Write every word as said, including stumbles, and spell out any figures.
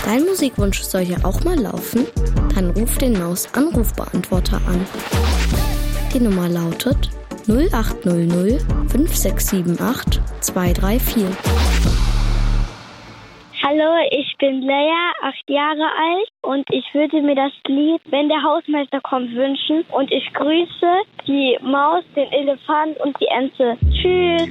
Dein Musikwunsch soll ja auch mal laufen? Dann ruf den Maus-Anrufbeantworter an. Die Nummer lautet null acht null null fünf sechs sieben acht zwei drei vier. Hallo, ich bin Leia, acht Jahre alt und ich würde mir das Lied Wenn der Hausmeister kommt wünschen und ich grüße die Maus, den Elefant und die Ente. Tschüss!